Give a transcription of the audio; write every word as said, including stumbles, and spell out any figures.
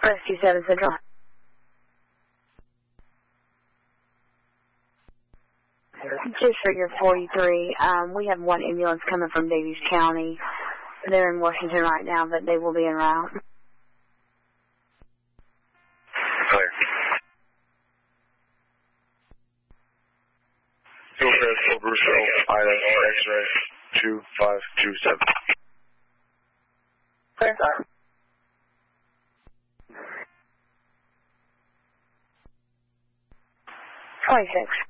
Rescue seven Central. Just for your forty-three, um, we have one ambulance coming from Davies County. They're in Washington right now, but they will be en route. Clear. Two Fairfield Roosevelt, Ida, X-ray, two five two seven. Clear. twenty-six.